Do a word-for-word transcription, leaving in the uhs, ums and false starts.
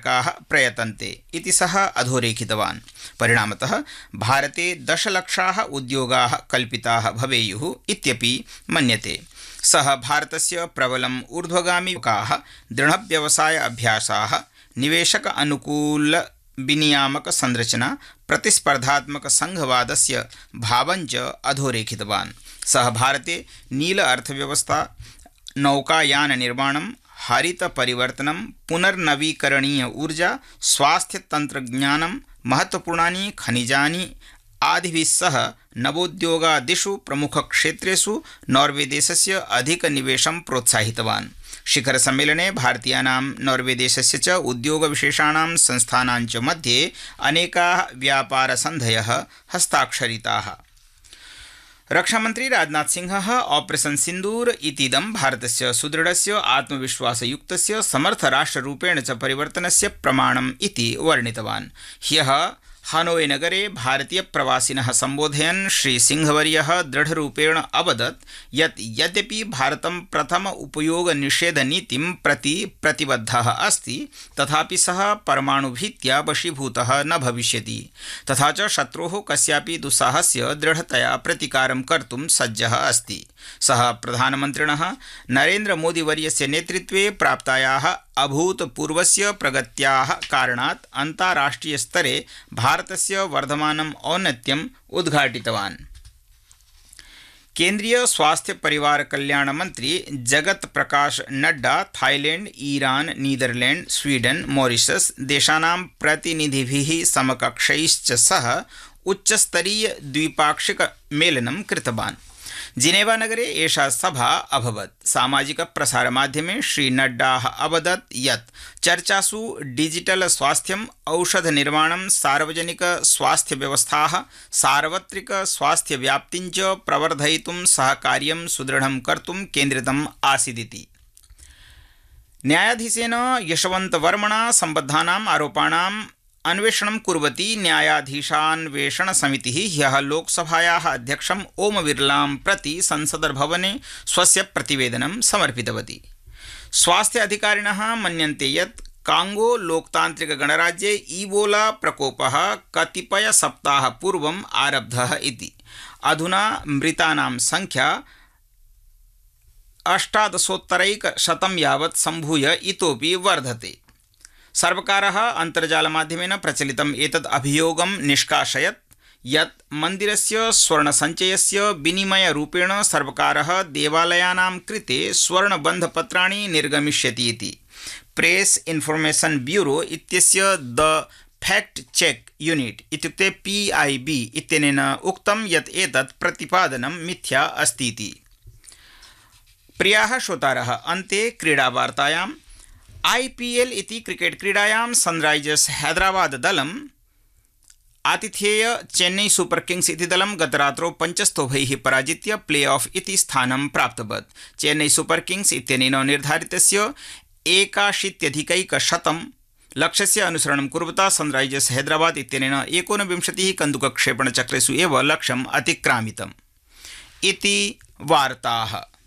कारकाः प्रयतन्ते इति सः अधोरेखितवान्। परिणामतः भारते दशलक्षाः उद्योगाः कल्पिताः भवेयुः इत्यपि मन्यते। सः भारतस्य प्रबलम् ऊर्ध्वगामिकाः दृढव्यवसाय अभ्यासाः, निवेशक अनुकूल विनियामक संरचना, प्रतिस्पर्धात्मक संघवादस्य भावञ्च अधोरेखितवान्। सः भारते नील अर्थव्यवस्था, नौकायान निर्माणं, हरित परिवर्तनं, पुनर्नवीकरणीय ऊर्जा, स्वास्थ्य तंत्रज्ञानं, महत्वपूर्णानि खनिजानि आदिभिः सह नवोद्योगादिषु प्रमुखक्षेत्रेषु नॉर्वे देशस्य अधिकनिवेशं प्रोत्साहितवान्। शिखरसम्मेलने भारतीयानां नॉर्वे देशस्य च उद्योगविशेषाणां संस्थानां च मध्ये अनेकाः व्यापारसन्धयः हस्ताक्षरिताः। रक्षामंत्री राजनाथ सिंहः ऑपरेशन सिंदूर इतीदं भारतस्य सुदृढस्य आत्मविश्वासयुक्तस्य समर्थराष्ट्ररूपेण च परिवर्तनस्य प्रमाणम् इति वर्णितवान्। ह्यः हानोई नगरे भारतीय प्रवासिनः सम्बोधयन् श्री सिंहवर्यः दृढरूपेण अवदत् यत् यद्यपि भारतं प्रथम उपयोग निषेध नीतिं प्रति प्रतिबद्धः अस्ति, तथापि सः परमाणुभीत्या वशीभूतः न भविष्यति, तथा च शत्रोः कस्यापि दुस्साहस्य दृढतया प्रतिकारं कर्तुं सज्जः अस्ति। सः प्रधानमन्त्रिणः नरेन्द्र मोदी वर्यस्य नेतृत्वे प्राप्तायाः अभूतपूर्वस्य प्रगत्याः कारणात् अन्ताराष्ट्रिय स्तरे भारतस्य वर्धमानम् औन्नत्यम् उद्घाटितवान्। केंद्रीय स्वास्थ्य परिवार कल्याण मंत्री Jagat Prakash Nadda Thailand, Iran, Netherlands, Sweden, Mauritius देशानां प्रतिनिधिभिः समकक्षैश्च सह उच्चस्तरीय द्विपाक्षिक मेलनं कृतवान्। जिनेवा नगरे एषा सभा अभवत्। सामाजिक प्रसारमाध्यमे श्री नड्डा अवदत् यत् चर्चासु डिजिटल स्वास्थ्यम्, औषध निर्माणं, सार्वजनिक स्वास्थ्य व्यवस्थाः, सार्वत्रिक स्वास्थ्य व्याप्तिं च प्रवर्धयितुं सहकार्यं सुदृढं कर्तुं केन्द्रितम् आसीदिति। न्यायाधीशेन यशवंत वर्मणा सम्बद्धानाम् आरोपाणाम् अन्वेषणं कुर्वती न्यायाधीशान्वेषण समितिः ह्यः लोकसभायाः अध्यक्षम् ओम बिरलां प्रति संसदभवने स्वस्य प्रतिवेदनं समर्पितवती। स्वास्थ्य अधिकारिणः मन्यन्ते यत् कांगो लोकतांत्रिक गणराज्ये ईबोला प्रकोपः कतिपय सप्ताह पूर्वम् आरब्धः इति। अधुना मृतानां संख्या अष्टादशोत्तरैकशतं यावत् सम्भूय इतोपि वर्धते। सर्वकारः अन्तर्जालमाध्यमेन प्रचलितम् एतद् अभियोगं निष्कासयत् यत् मन्दिरस्य स्वर्णसञ्चयस्य विनिमयरूपेण सर्वकारः देवालयानां कृते स्वर्णबन्धपत्राणि निर्गमिष्यति इति। प्रेस इन्फॉर्मेशन ब्यूरो इत्यस्य द फैक्ट चेक यूनिट इत्युक्ते पी आई बी इत्यनेन उक्तं यत् एतत् प्रतिपादनं मिथ्या अस्ति इति। प्रियाः श्रोतारः, अन्ते क्रीडावार्तायाम् आई पी एल इति क्रिकेट क्रीडायां Sunrisers Hyderabad दलम् आतिथेय Chennai super Kings इति दलं गतरात्रौ पञ्चस्तोभैः पराजित्य प्ले ऑफ इति स्थानं प्राप्तवत्। चेन्नई सुपर किंग्स इत्यनेन निर्धारितस्य एकाशीत्यधिकैकशतं लक्ष्यस्य अनुसरणं कुर्वता सनराइजर्स हैदराबाद इत्यनेन एकोनविंशतिः कन्दुकक्षेपणचक्रेषु एव लक्ष्यम् अतिक्रामितम् इति वार्ताः।